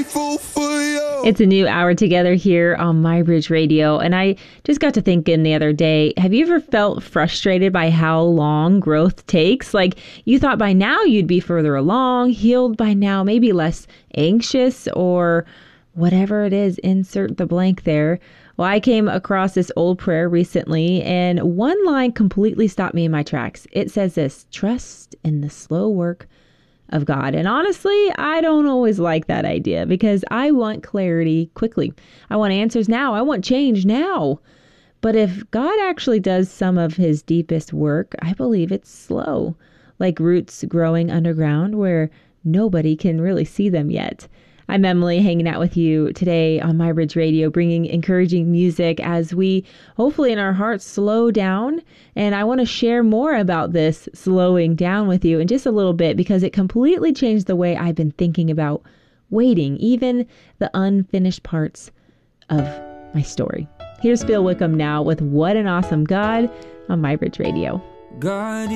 grateful for you. It's a new hour together here on My Bridge Radio. And I just got to thinking the other day, have you ever felt frustrated by how long growth takes? Like you thought by now you'd be further along, healed by now, maybe less anxious or whatever it is, insert the blank there. Well, I came across this old prayer recently, and one line completely stopped me in my tracks. It says this: trust in the slow work of God. And honestly, I don't always like that idea because I want clarity quickly. I want answers now. I want change now. But if God actually does some of his deepest work, I believe it's slow, like roots growing underground where nobody can really see them yet. I'm Emily, hanging out with you today on My Bridge Radio, bringing encouraging music as we hopefully in our hearts slow down. And I want to share more about this slowing down with you in just a little bit because it completely changed the way I've been thinking about waiting, even the unfinished parts of my story. Here's Phil Wickham now with What an Awesome God on My Bridge Radio. God